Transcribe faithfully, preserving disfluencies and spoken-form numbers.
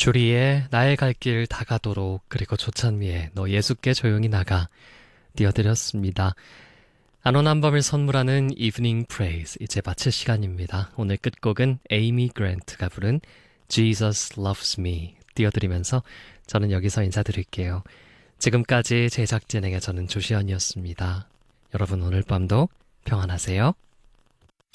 주리의 나의 갈 길 다가도록, 그리고 조찬미의 너 예수께 조용히 나가 띄워드렸습니다. 안원한밤을 선물하는 이브닝 프레이즈, 이제 마칠 시간입니다. 오늘 끝곡은 에이미 그랜트가 부른 Jesus Loves Me 띄워드리면서 저는 여기서 인사드릴게요. 지금까지 제작진에게 저는 조시현이었습니다. 여러분 오늘 밤도 평안하세요.